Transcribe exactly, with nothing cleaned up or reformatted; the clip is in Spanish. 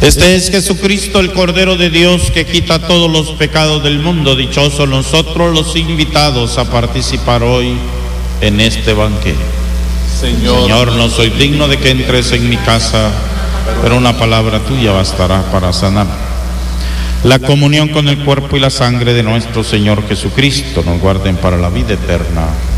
Este es Jesucristo, el Cordero de Dios, que quita todos los pecados del mundo. Dichosos nosotros los invitados a participar hoy en este banquete. Señor, Señor, no soy digno de que entres en mi casa, pero una palabra tuya bastará para sanar. La comunión con el cuerpo y la sangre de nuestro Señor Jesucristo nos guarden para la vida eterna.